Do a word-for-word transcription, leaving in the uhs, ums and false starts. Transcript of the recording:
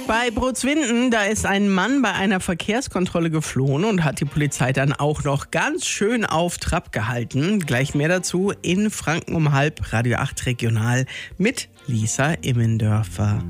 Bei Brutzwinden, da ist ein Mann bei einer Verkehrskontrolle geflohen und hat die Polizei dann auch noch ganz schön auf Trab gehalten. Gleich mehr dazu in Franken um halb, Radio acht Regional mit Lisa Immendörfer.